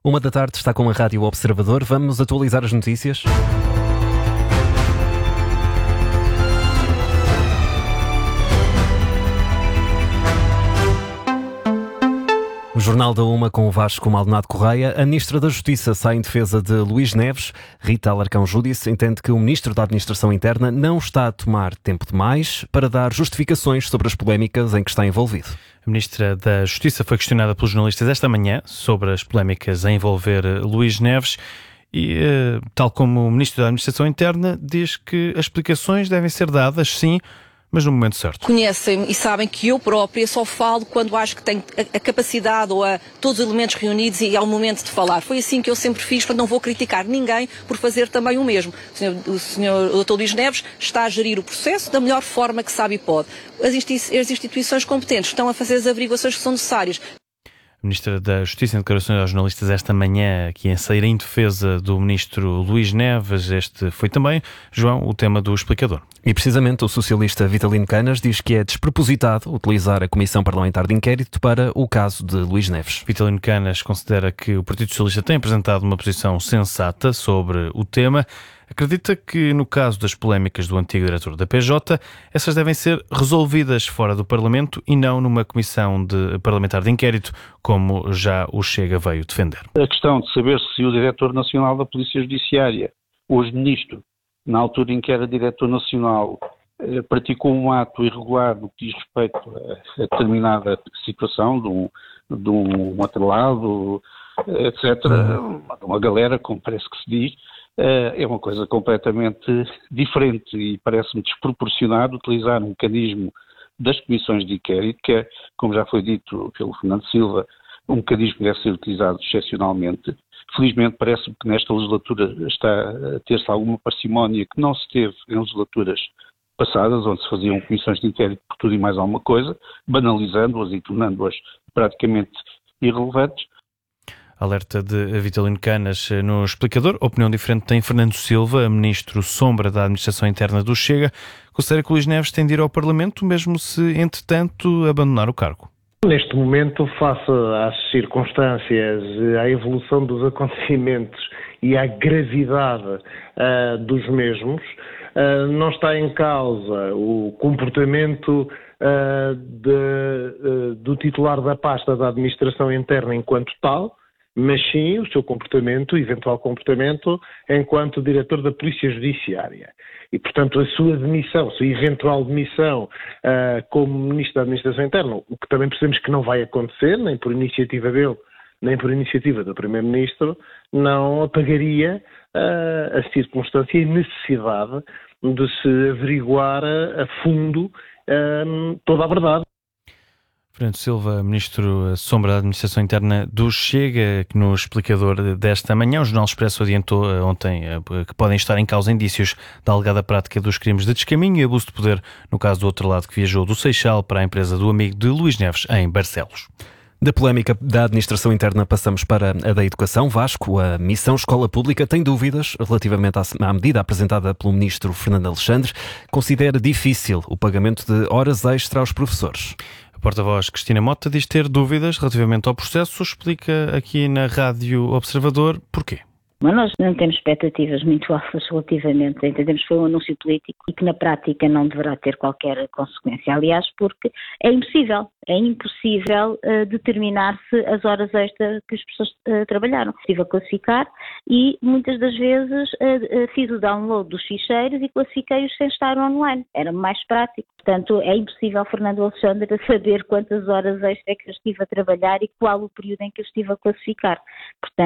1 da tarde está com a Rádio Observador. Vamos atualizar as notícias. O Jornal da Uma com o Vasco Maldonado Correia. A Ministra da Justiça sai em defesa de Luís Neves. Rita Alarcão Júdice entende que o Ministro da Administração Interna não está a tomar tempo demais para dar justificações sobre as polémicas em que está envolvido. A Ministra da Justiça foi questionada pelos jornalistas esta manhã sobre as polémicas a envolver Luís Neves e, tal como o Ministro da Administração Interna, diz que as explicações devem ser dadas, sim, mas no momento certo. Conhecem-me e sabem que eu própria só falo quando acho que tenho a capacidade ou todos os elementos reunidos e é o momento de falar. Foi assim que eu sempre fiz, portanto não vou criticar ninguém por fazer também o mesmo. O Dr. Luís Neves está a gerir o processo da melhor forma que sabe e pode. As instituições competentes estão a fazer as averiguações que são necessárias. A Ministra da Justiça, em declarações aos jornalistas esta manhã, aqui em sair em defesa do Ministro Luís Neves. Este foi também, João, o tema do explicador. E precisamente o socialista Vitalino Canas diz que é despropositado utilizar a Comissão Parlamentar de Inquérito para o caso de Luís Neves. Vitalino Canas considera que o Partido Socialista tem apresentado uma posição sensata sobre o tema. Acredita que, no caso das polémicas do antigo diretor da PJ, essas devem ser resolvidas fora do Parlamento e não numa comissão parlamentar de inquérito, como já o Chega veio defender. A questão de saber se o diretor nacional da Polícia Judiciária, hoje ministro, na altura em que era diretor nacional, praticou um ato irregular no que diz respeito a determinada situação, de um atrelado, etc., de uma galera, como parece que se diz, é uma coisa completamente diferente e parece-me desproporcionado utilizar um mecanismo das comissões de inquérito, que é, como já foi dito pelo Fernando Silva, um mecanismo que deve ser utilizado excepcionalmente. Felizmente parece-me que nesta legislatura está a ter-se alguma parcimónia que não se teve em legislaturas passadas, onde se faziam comissões de inquérito por tudo e mais alguma coisa, banalizando-as e tornando-as praticamente irrelevantes. Alerta de Vitalino Canas no explicador. Opinião diferente tem Fernando Silva, ministro sombra da Administração Interna do Chega. Considera que Luís Neves tem de ir ao Parlamento, mesmo se, entretanto, abandonar o cargo. Neste momento, face às circunstâncias, à evolução dos acontecimentos e à gravidade dos mesmos, não está em causa o comportamento do titular da pasta da Administração Interna enquanto tal, mas sim o seu comportamento, eventual comportamento, enquanto diretor da Polícia Judiciária. E, portanto, a sua demissão, a sua eventual demissão como Ministro da Administração Interna, o que também percebemos que não vai acontecer, nem por iniciativa dele, nem por iniciativa do Primeiro-Ministro, não apagaria a circunstância e a necessidade de se averiguar a fundo toda a verdade. Fernando Silva, ministro sombra da Administração Interna do Chega, que no explicador desta manhã, o Jornal Expresso adiantou ontem que podem estar em causa indícios da alegada prática dos crimes de descaminho e abuso de poder, no caso do outro lado que viajou do Seixal para a empresa do amigo de Luís Neves, em Barcelos. Da polémica da Administração Interna passamos para a da Educação. Vasco, a Missão Escola Pública tem dúvidas relativamente à medida apresentada pelo Ministro Fernando Alexandre. Considera difícil o pagamento de horas extra aos professores. A porta-voz Cristina Mota diz ter dúvidas relativamente ao processo. Explica aqui na Rádio Observador porquê. Mas nós não temos expectativas muito altas relativamente, entendemos que foi um anúncio político e que na prática não deverá ter qualquer consequência. Aliás, porque é impossível determinar-se as horas extras que as pessoas trabalharam. Estive a classificar e muitas das vezes fiz o download dos ficheiros e classifiquei-os sem estar online. Era mais prático. Portanto, é impossível, Fernando Alexandre, saber quantas horas extras é que eu estive a trabalhar e qual o período em que eu estive a classificar. Portanto,